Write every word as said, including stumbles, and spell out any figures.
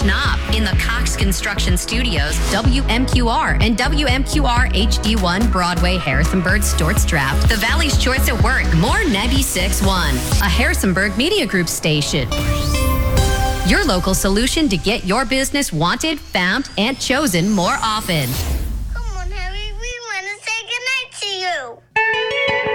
Knob in the Cox Construction Studios, W M Q R and W M Q R H D one Broadway, Harrisonburg, Storts Draft. The Valley's Choice at Work, more ninety-six point one, a Harrisonburg Media Group station. Your local solution to get your business wanted, found, and chosen more often.